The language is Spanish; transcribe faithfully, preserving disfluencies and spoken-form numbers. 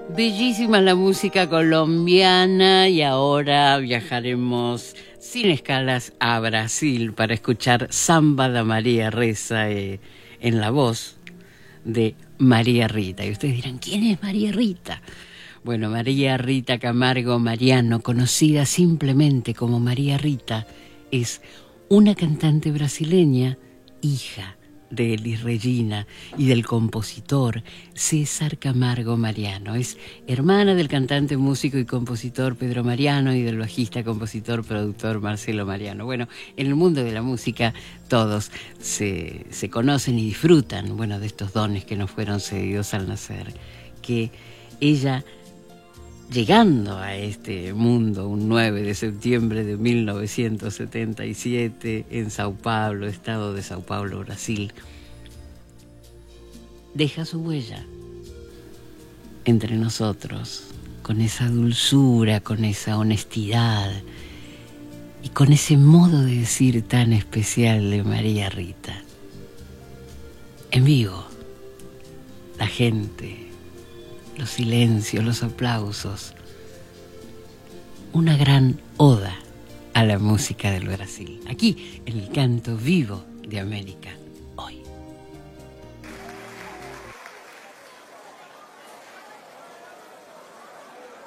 Bellísima la música colombiana y ahora viajaremos sin escalas a Brasil para escuchar Samba da María Reza eh, en la voz de María Rita. Y ustedes dirán, ¿quién es María Rita? Bueno, María Rita Camargo Mariano, conocida simplemente como María Rita, es una cantante brasileña, hija de Elis Regina y del compositor César Camargo Mariano. Es hermana del cantante, músico y compositor Pedro Mariano y del bajista, compositor, productor Marcelo Mariano. Bueno, en el mundo de la música todos se, se conocen y disfrutan, bueno, de estos dones que nos fueron cedidos al nacer. Que ella, llegando a este mundo un nueve de septiembre de mil novecientos setenta y siete en Sao Paulo, estado de Sao Paulo, Brasil, deja su huella entre nosotros, con esa dulzura, con esa honestidad y con ese modo de decir tan especial de María Rita. En vivo, la gente, los silencios, los aplausos, una gran oda a la música del Brasil, aquí en el Canto Vivo de América.